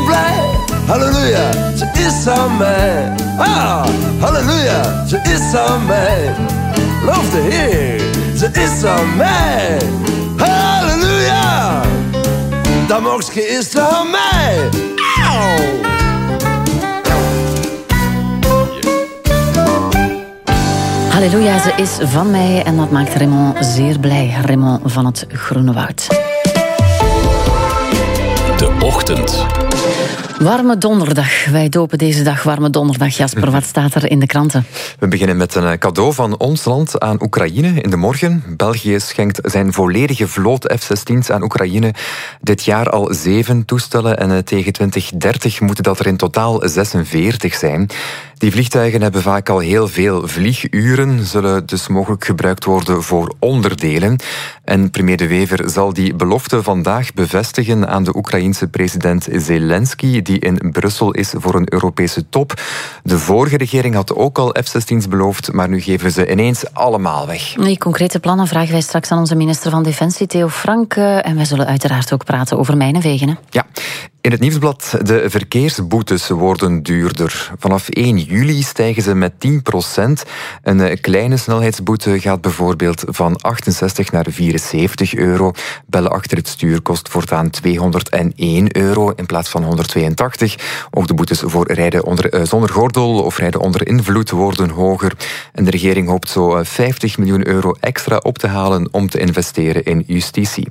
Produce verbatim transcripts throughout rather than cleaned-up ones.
blij. Halleluja, ze is aan mij. Ah, halleluja, ze is aan mij. Loof de Heer, ze is aan mij. Halleluja, dat morske is aan mij. Auw. Halleluja, ze is van mij en dat maakt Raymond zeer blij. Raymond van het Groene Woud. De Ochtend. Warme donderdag. Wij dopen deze dag Warme Donderdag. Jasper, wat staat er in de kranten? We beginnen met een cadeau van ons land aan Oekraïne in de morgen. België schenkt zijn volledige vloot F zestien's aan Oekraïne. Dit jaar al zeven toestellen en tegen twintig dertig moeten dat er in totaal zesenveertig zijn. Die vliegtuigen hebben vaak al heel veel vlieguren, zullen dus mogelijk gebruikt worden voor onderdelen. En premier De Wever zal die belofte vandaag bevestigen aan de Oekraïense president Zelensky, die in Brussel is voor een Europese top. De vorige regering had ook al F zestien's beloofd, maar nu geven ze ineens allemaal weg. Die concrete plannen vragen wij straks aan onze minister van Defensie, Theo Frank. En wij zullen uiteraard ook praten over mijnenwegen. Hè? Ja. In het Nieuwsblad, de verkeersboetes worden duurder. Vanaf één juli stijgen ze met tien procent. Een kleine snelheidsboete gaat bijvoorbeeld van achtenzestig naar vierenzeventig euro. Bellen achter het stuur kost voortaan tweehonderdéén euro in plaats van honderdtweeëntachtig. Ook de boetes voor rijden onder, uh, zonder gordel of rijden onder invloed worden hoger. En de regering hoopt zo vijftig miljoen euro extra op te halen om te investeren in justitie.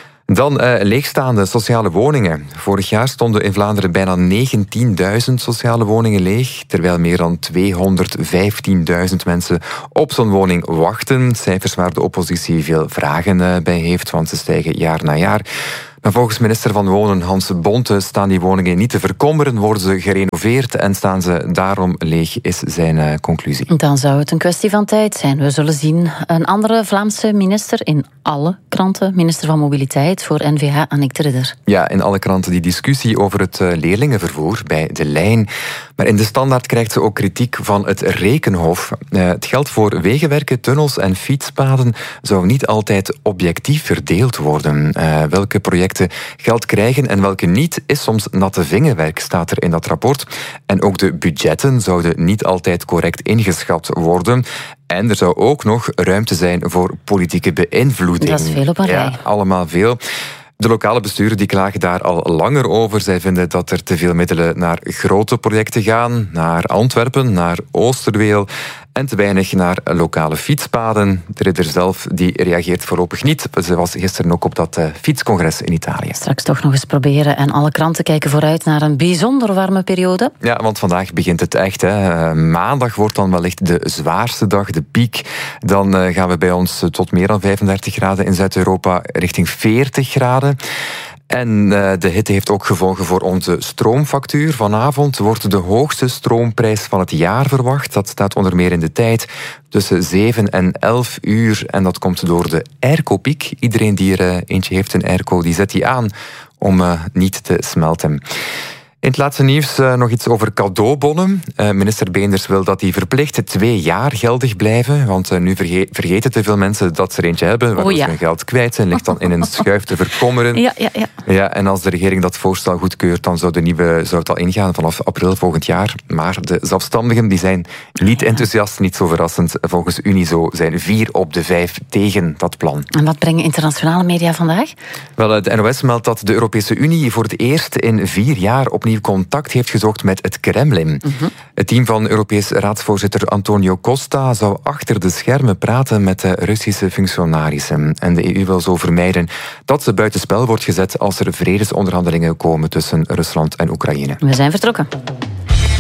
Dan uh, leegstaande sociale woningen. Vorig jaar stonden in Vlaanderen bijna negentienduizend sociale woningen leeg, terwijl meer dan tweehonderdvijftienduizend mensen op zo'n woning wachten. Cijfers waar de oppositie veel vragen uh, bij heeft, want ze stijgen jaar na jaar. Maar volgens minister van Wonen Hans Bonte staan die woningen niet te verkommeren, worden ze gerenoveerd en staan ze daarom leeg, is zijn uh, conclusie. Dan zou het een kwestie van tijd zijn. We zullen zien een andere Vlaamse minister in alle kranten, minister van Mobiliteit voor N V H, Annick de Ridder. Ja, in alle kranten die discussie over het uh, leerlingenvervoer bij De Lijn. Maar in de Standaard krijgt ze ook kritiek van het Rekenhof. Uh, het geld voor wegenwerken, tunnels en fietspaden zou niet altijd objectief verdeeld worden. Uh, welke projecten geld krijgen en welke niet, is soms natte vingerwerk, staat er in dat rapport. En ook de budgetten zouden niet altijd correct ingeschat worden. En er zou ook nog ruimte zijn voor politieke beïnvloeding. Dat is veel op een rij. Ja, allemaal veel. De lokale besturen die klagen daar al langer over. Zij vinden dat er te veel middelen naar grote projecten gaan, naar Antwerpen, naar Oosterweel, en te weinig naar lokale fietspaden. De Ridder zelf die reageert voorlopig niet. Ze was gisteren ook op dat uh, fietscongres in Italië. Straks toch nog eens proberen. En alle kranten kijken vooruit naar een bijzonder warme periode. Ja, want vandaag begint het echt. Hè. Maandag wordt dan wellicht de zwaarste dag, de piek. Dan uh, gaan we bij ons tot meer dan vijfendertig graden in Zuid-Europa, richting veertig graden. En uh, de hitte heeft ook gevolgen voor onze stroomfactuur. Vanavond wordt de hoogste stroomprijs van het jaar verwacht. Dat staat onder meer in de tijd tussen zeven en elf uur. En dat komt door de airco-piek. Iedereen die er uh, eentje heeft, een airco, die zet die aan om uh, niet te smelten. In het laatste nieuws uh, nog iets over cadeaubonnen. Uh, minister Beenders wil dat die verplicht twee jaar geldig blijven. Want uh, nu verge- vergeten te veel mensen dat ze er eentje hebben, waardoor oh, ja. ze hun geld kwijt zijn. Ligt dan in een schuif te verkommeren. Ja, ja, ja. Ja, en als de regering dat voorstel goedkeurt, dan zou de nieuwe zou het al ingaan vanaf april volgend jaar. Maar de zelfstandigen die zijn niet enthousiast, niet zo verrassend. Volgens Unizo zijn vier op de vijf tegen dat plan. En wat brengen internationale media vandaag? Wel, de N O S meldt dat de Europese Unie voor het eerst in vier jaar opnieuw contact heeft gezocht met het Kremlin. Mm-hmm. Het team van Europees raadsvoorzitter Antonio Costa zou achter de schermen praten met de Russische functionarissen. En de E U wil zo vermijden dat ze buitenspel wordt gezet als er vredesonderhandelingen komen tussen Rusland en Oekraïne. We zijn vertrokken.